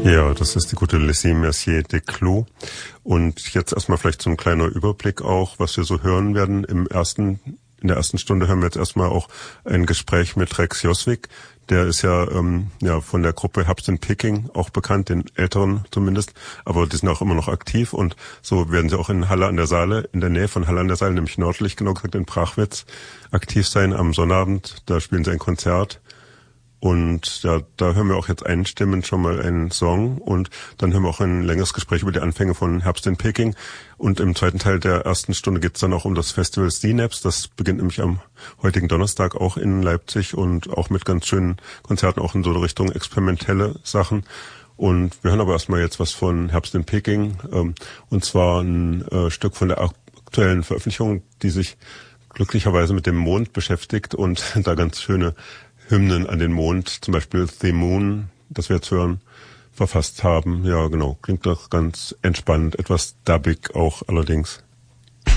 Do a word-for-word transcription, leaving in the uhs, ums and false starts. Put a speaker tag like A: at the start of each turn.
A: Ja, das ist die gute Laissez Mercier de Clos. Und jetzt erstmal vielleicht so ein kleiner Überblick auch, was wir so hören werden. Im ersten, in der ersten Stunde hören wir jetzt erstmal auch ein Gespräch mit Rex Josvik. Der ist ja, ähm, ja von der Gruppe Herbst in Peking auch bekannt, den Älteren zumindest. Aber die sind auch immer noch aktiv und so werden sie auch in Halle an der Saale, in der Nähe von Halle an der Saale, nämlich nördlich genau gesagt in Prachwitz, aktiv sein am Sonnabend. Da spielen sie ein Konzert. Und ja, da hören wir auch jetzt einstimmend schon mal einen Song und dann hören wir auch ein längeres Gespräch über die Anfänge von Herbst in Peking. Und im zweiten Teil der ersten Stunde geht's dann auch um das Festival Synapse. Das beginnt nämlich am heutigen Donnerstag auch in Leipzig und auch mit ganz schönen Konzerten, auch in so Richtung experimentelle Sachen. Und wir hören aber erstmal jetzt was von Herbst in Peking, ähm, und zwar ein äh, Stück von der aktuellen Veröffentlichung, die sich glücklicherweise mit dem Mond beschäftigt und da ganz schöne Hymnen an den Mond, zum Beispiel The Moon, das wir jetzt hören, verfasst haben. Ja, genau, klingt doch ganz entspannt, etwas dubbig auch allerdings.